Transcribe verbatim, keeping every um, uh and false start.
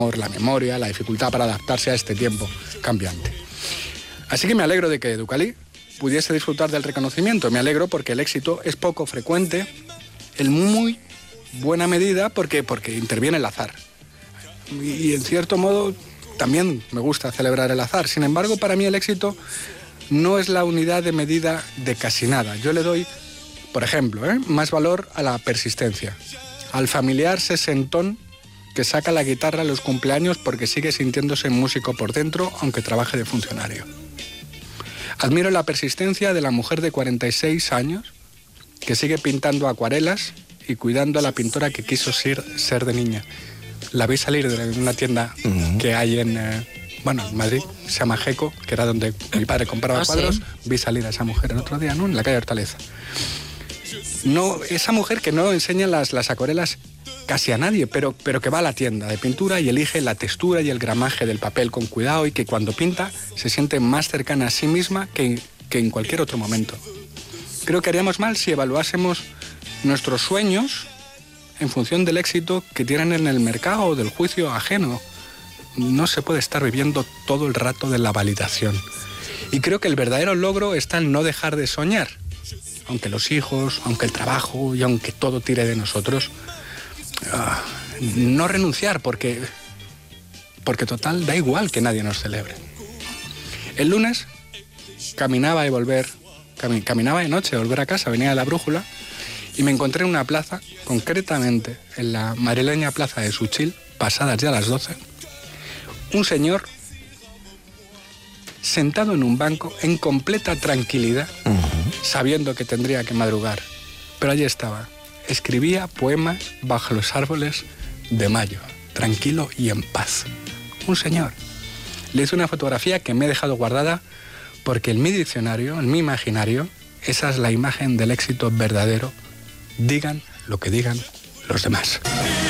la memoria, la dificultad para adaptarse a este tiempo cambiante. Así que me alegro de que Educalí pudiese disfrutar del reconocimiento. Me alegro porque el éxito es poco frecuente, en muy buena medida porque, porque interviene el azar. Y en cierto modo también me gusta celebrar el azar. Sin embargo, para mí el éxito no es la unidad de medida de casi nada. Yo le doy, por ejemplo, ¿eh? más valor a la persistencia, al familiar sesentón que saca la guitarra a los cumpleaños porque sigue sintiéndose músico por dentro, aunque trabaje de funcionario. Admiro la persistencia de la mujer de cuarenta y seis años que sigue pintando acuarelas y cuidando a la pintora que quiso ser, ser de niña. La vi salir de una tienda uh-huh. que hay en, eh, bueno, en Madrid, se llama Geco, que era donde mi padre compraba ¿Ah, cuadros. Sí? Vi salir a esa mujer el otro día, ¿no? En la calle Hortaleza. No, esa mujer que no enseña las, las acuarelas casi a nadie, pero, pero que va a la tienda de pintura y elige la textura y el gramaje del papel con cuidado y que cuando pinta se siente más cercana a sí misma que, que en cualquier otro momento. Creo que haríamos mal si evaluásemos nuestros sueños en función del éxito que tienen en el mercado o del juicio ajeno. No se puede estar viviendo todo el rato de la validación. Y creo que el verdadero logro está en no dejar de soñar. Aunque los hijos, aunque el trabajo y aunque todo tire de nosotros, uh, no renunciar porque, porque total da igual que nadie nos celebre. El lunes caminaba y volver, cami, caminaba de noche a volver a casa, venía de la Brújula y me encontré en una plaza, concretamente en la madrileña plaza de Suchil, pasadas ya las doce, un señor sentado en un banco en completa tranquilidad, uh-huh. sabiendo que tendría que madrugar. Pero allí estaba, escribía poemas bajo los árboles de mayo, tranquilo y en paz. Un señor. Le hice una fotografía que me he dejado guardada porque en mi diccionario, en mi imaginario, esa es la imagen del éxito verdadero, digan lo que digan los demás.